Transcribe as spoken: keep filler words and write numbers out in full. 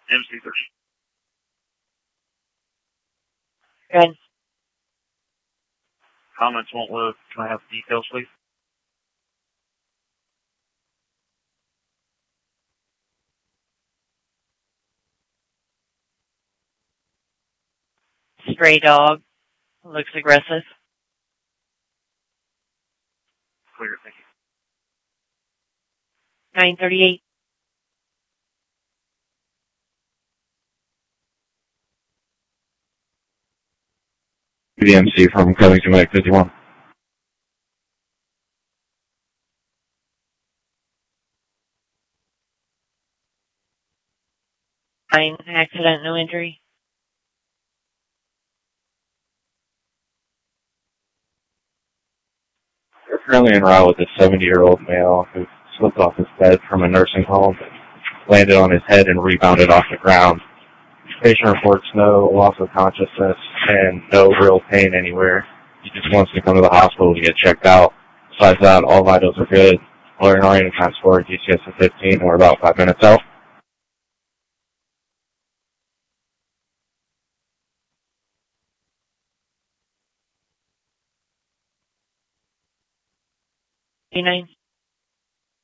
M C thirty. Good. Comments won't load. Can I have details, please? Stray dog. Looks aggressive. Clear, thank you. nine thirty-eight. The M C from Covington Medic fifty-one. Nine accident, no injury. We're currently en route with a seventy-year-old male who slipped off his bed from a nursing home, landed on his head and rebounded off the ground. Patient reports no loss of consciousness and no real pain anywhere. He just wants to come to the hospital to get checked out. Besides that, all vitals are good. We're in oriented transport, D C S of fifteen, and we're about five minutes out. nine